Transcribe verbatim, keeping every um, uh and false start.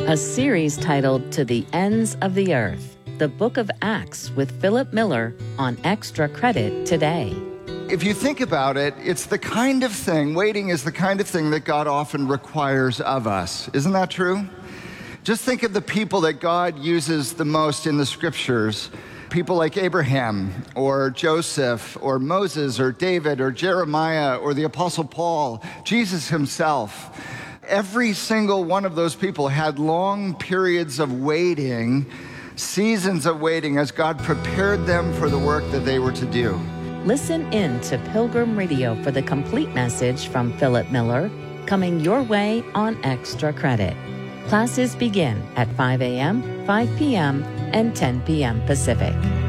a series titled To the Ends of the Earth, the Book of Acts with Philip Miller on Extra Credit today. If you think about it, it's the kind of thing, waiting is the kind of thing that God often requires of us. Isn't that true? Just think of the people that God uses the most in the scriptures. People like Abraham, or Joseph, or Moses, or David, or Jeremiah, or the Apostle Paul, Jesus himself. Every single one of those people had long periods of waiting, seasons of waiting, as God prepared them for the work that they were to do. Listen in to Pilgrim Radio for the complete message from Philip Miller, coming your way on Extra Credit. Classes begin at five a.m., five p.m., and ten p.m. Pacific.